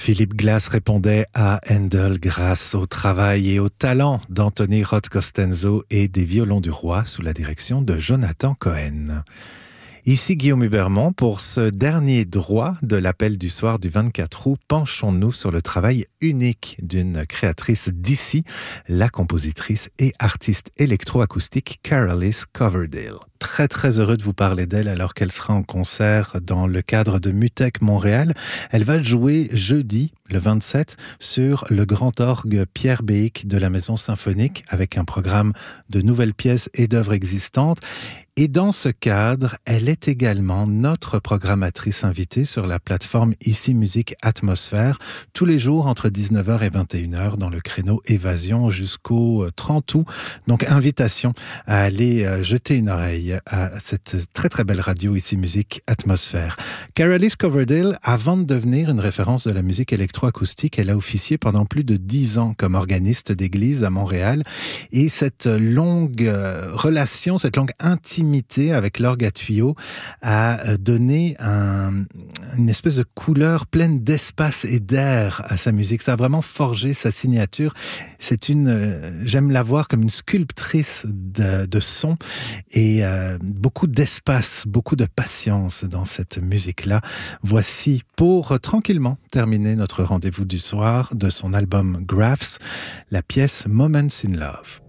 Philip Glass répondait à Handel grâce au travail et au talent d'Anthony Roth Costanzo et des violons du roi sous la direction de Jonathan Cohen. Ici Guillaume Hubermont. Pour ce dernier droit de l'appel du soir du 24 août, penchons-nous sur le travail unique d'une créatrice d'ici, la compositrice et artiste électroacoustique Carolis Coverdale. Très heureux de vous parler d'elle alors qu'elle sera en concert dans le cadre de Mutech Montréal. Elle va jouer jeudi, le 27, sur le grand orgue Pierre Béhic de la Maison Symphonique avec un programme de nouvelles pièces et d'œuvres existantes. Et dans ce cadre, elle est également notre programmatrice invitée sur la plateforme Ici Musique Atmosphère, tous les jours entre 19h et 21h dans le créneau Évasion jusqu'au 30 août. Donc, invitation à aller jeter une oreille à cette très belle radio Ici Musique Atmosphère. Carolis Coverdale, avant de devenir une référence de la musique électroacoustique, elle a officié pendant plus de 10 ans comme organiste d'église à Montréal. Et cette longue relation, cette longue intimité avec l'orgue à tuyaux a donné une espèce de couleur pleine d'espace et d'air à sa musique. Ça a vraiment forgé sa signature. J'aime la voir comme une sculptrice de son et beaucoup d'espace, beaucoup de patience dans cette musique-là. Voici pour tranquillement terminer notre rendez-vous du soir de son album Graphs, la pièce Moments in Love.